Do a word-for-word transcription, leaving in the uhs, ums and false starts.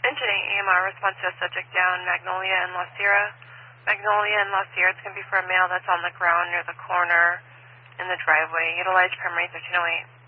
Engine eight E M R response to a subject down, Magnolia and La Sierra. Magnolia and La Sierra, it's going to be for a male that's on the ground near the corner in the driveway. Utilize primary thirteen oh eight.